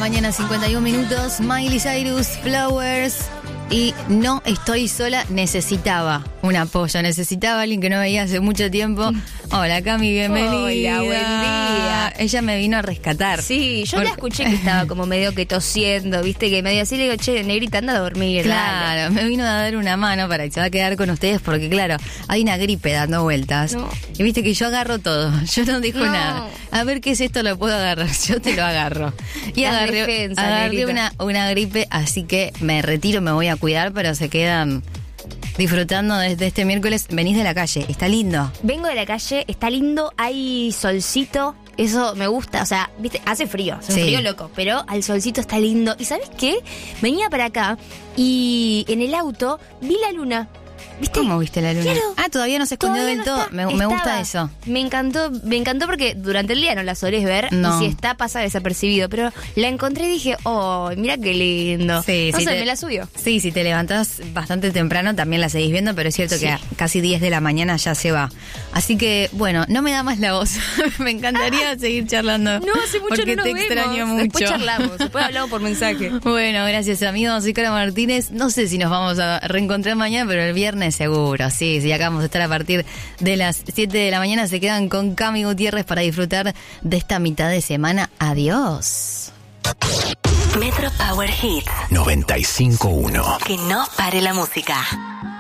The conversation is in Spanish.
mañana, 51 minutos. Miley Cyrus, Flowers. Y no estoy sola, necesitaba un apoyo, necesitaba a alguien que no veía hace mucho tiempo. Hola Cami, bienvenida. Hola, buen día. Ella me vino a rescatar. Sí, yo la escuché que estaba como medio que tosiendo, viste, que medio así, le digo, che, negrita, anda a dormir. Claro, dale. me vino a dar una mano para que se va a quedar con ustedes porque claro, hay una gripe dando vueltas. No. Y viste que yo agarro todo, yo no dejo No. nada. A ver qué es esto, lo puedo agarrar, yo te lo agarro. Y Las agarré defensas, negrita. una gripe, así que me retiro, me voy a cuidar, pero se quedan disfrutando desde este miércoles. Venís de la calle, está lindo. Vengo de la calle, está lindo, hay solcito, eso me gusta, o sea, viste, hace frío, hace un Sí. frío loco, pero al solcito está lindo. ¿Y sabes qué? Venía para acá y en el auto vi la luna. ¿Viste? ¿Cómo viste la luna? Claro. Ah, todavía no se escondió Todavía del no todo. está. Me gusta Estaba. eso. Me encantó porque durante el día no la solés ver. No. Y si está, pasa desapercibido. Pero la encontré y dije, oh, mira qué lindo. Sí, no sí sé, te- me la subió. Sí, si te levantás bastante temprano también la seguís viendo, pero es cierto Sí. que a casi 10 de la mañana ya se va. Así que, bueno, no me da más la voz. Me encantaría seguir charlando. No, hace mucho porque no nos te vemos. extraño mucho. Después charlamos, después hablamos por mensaje. Bueno, gracias amigos, soy Cara Martínez. No sé si nos vamos a reencontrar mañana, pero el viernes seguro. Sí, acá vamos a estar a partir de las 7 de la mañana. Se quedan con Cami Gutiérrez para disfrutar de esta mitad de semana. Adiós. Metro Power Hits. 95.1. Que no pare la música.